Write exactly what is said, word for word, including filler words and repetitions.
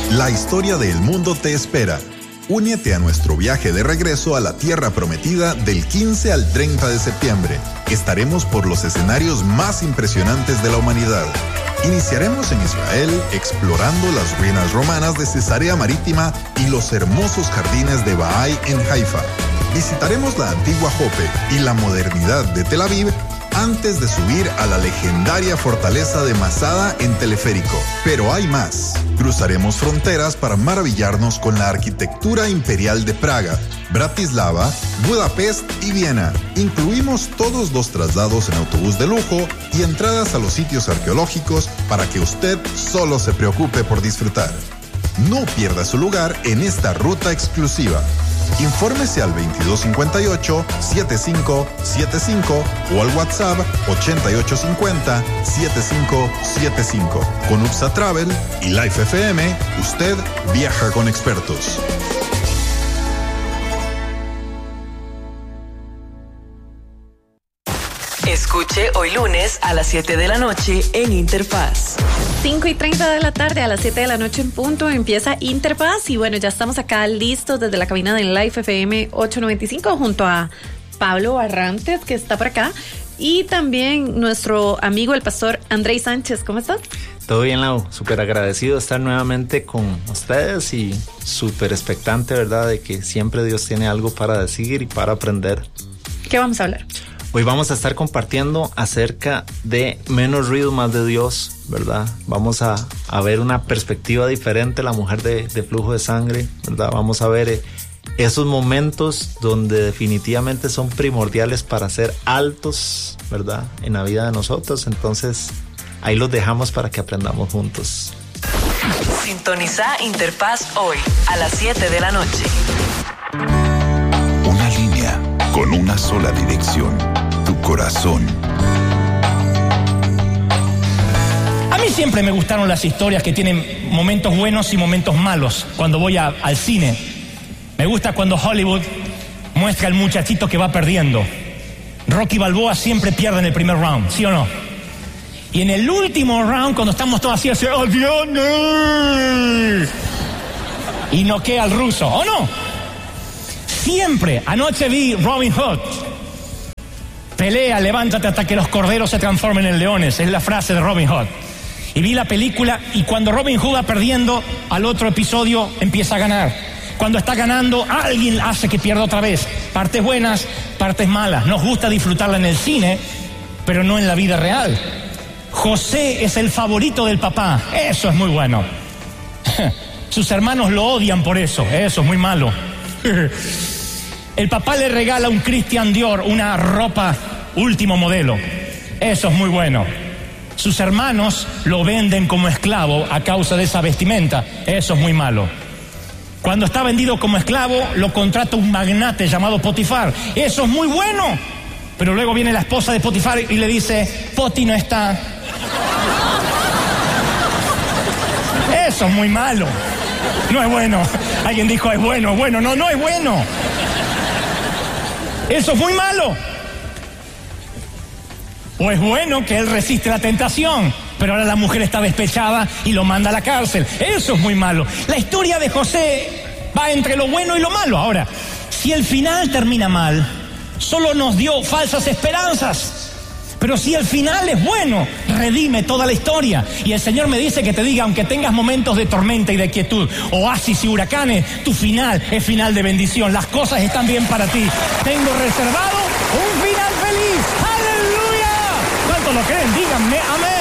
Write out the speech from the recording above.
La historia del mundo te espera. Únete a nuestro viaje de regreso a la Tierra Prometida del quince al treinta de septiembre. Estaremos por los escenarios más impresionantes de la humanidad. Iniciaremos en Israel explorando las ruinas romanas de Cesarea Marítima y los hermosos jardines de Bahá'í en Haifa. Visitaremos la antigua Jope y la modernidad de Tel Aviv antes de subir a la legendaria fortaleza de Masada en teleférico. Pero hay más. Cruzaremos fronteras para maravillarnos con la arquitectura imperial de Praga, Bratislava, Budapest y Viena. Incluimos todos los traslados en autobús de lujo y entradas a los sitios arqueológicos para que usted solo se preocupe por disfrutar. No pierda su lugar en esta ruta exclusiva. Infórmese al veintidós cincuenta y ocho, setenta y cinco setenta y cinco o al WhatsApp ochenta y ocho cincuenta, setenta y cinco setenta y cinco. Con U P S A Travel y Life F M, usted viaja con expertos. Escuche hoy lunes a las siete de la noche en Interpaz. cinco y treinta de la tarde a las siete de la noche en punto empieza Interpaz y bueno, ya estamos acá listos desde la cabina de Life F M ochocientos noventa y cinco junto a Pablo Barrantes, que está por acá, y también nuestro amigo el pastor Andrei Sánchez. ¿Cómo estás? Todo bien, Lau. Súper agradecido de estar nuevamente con ustedes y súper expectante, ¿verdad? De que siempre Dios tiene algo para decir y para aprender. ¿Qué vamos a hablar? Hoy vamos a estar compartiendo acerca de menos ruido, más de Dios, ¿verdad? Vamos a, a ver una perspectiva diferente, la mujer de, de flujo de sangre, ¿verdad? Vamos a ver eh, esos momentos donde definitivamente son primordiales para ser altos, ¿verdad? En la vida de nosotros. Entonces, ahí los dejamos para que aprendamos juntos. Sintoniza Interpaz hoy a las siete de la noche. Una línea con una sola dirección. Tu corazón. A mí siempre me gustaron las historias que tienen momentos buenos y momentos malos cuando voy a, al cine. Me gusta cuando Hollywood muestra al muchachito que va perdiendo. Rocky Balboa siempre pierde en el primer round, ¿sí o no? Y en el último round, cuando estamos todos así, hace ¡adiós! Y noquea al ruso, ¿o no? Siempre. Anoche vi Robin Hood. Pelea, levántate hasta que los corderos se transformen en leones. Es la frase de Robin Hood. Y vi la película y cuando Robin Hood va perdiendo, al otro episodio empieza a ganar. Cuando está ganando, alguien hace que pierda otra vez. Partes buenas, partes malas. Nos gusta disfrutarla en el cine, pero no en la vida real. José es el favorito del papá. Eso es muy bueno. Sus hermanos lo odian por eso. Eso es muy malo. El papá le regala un Christian Dior, una ropa último modelo. Eso es muy bueno. Sus hermanos lo venden como esclavo a causa de esa vestimenta. Eso es muy malo. Cuando está vendido como esclavo, lo contrata un magnate llamado Potifar. Eso es muy bueno. Pero luego viene la esposa de Potifar y le dice, Poti no está. Eso es muy malo. No es bueno. Alguien dijo, es bueno, bueno. No, no es bueno. Eso es muy malo. O es bueno que él resiste la tentación, pero ahora la mujer está despechada y lo manda a la cárcel. Eso es muy malo. La historia de José va entre lo bueno y lo malo. Ahora, si el final termina mal, solo nos dio falsas esperanzas. Pero si el final es bueno, redime toda la historia. Y el Señor me dice que te diga, aunque tengas momentos de tormenta y de quietud, oasis y huracanes, tu final es final de bendición. Las cosas están bien para ti. Tengo reservado un final feliz. ¡Aleluya! ¿Cuántos lo creen? Díganme amén.